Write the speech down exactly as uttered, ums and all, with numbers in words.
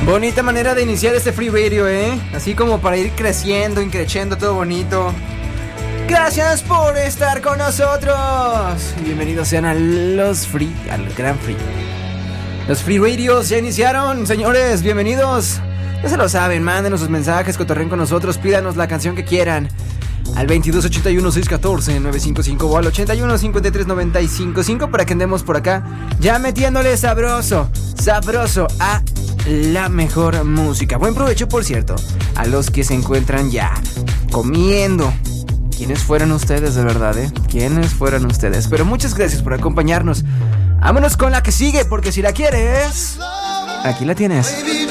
Bonita manera de iniciar este Free Radio, ¿eh? Así como para ir creciendo, increciendo, todo bonito. Gracias por estar con nosotros. Bienvenidos sean a los Free, al Gran Free. Los Free Radios ya iniciaron, señores, bienvenidos. Ya se lo saben, mándenos sus mensajes, cotorren con nosotros, pídanos la canción que quieran. Al veintidós ochenta y uno, seiscientos catorce, novecientos cincuenta y cinco o al ochenta y uno, cincuenta y tres, noventa y cinco cinco para que andemos por acá ya metiéndole sabroso, sabroso a la mejor música. Buen provecho, por cierto, a los que se encuentran ya comiendo. ¿Quiénes fueron ustedes, de verdad, eh? ¿Quiénes fueron ustedes? Pero muchas gracias por acompañarnos. Vámonos con la que sigue, porque si la quieres, aquí la tienes.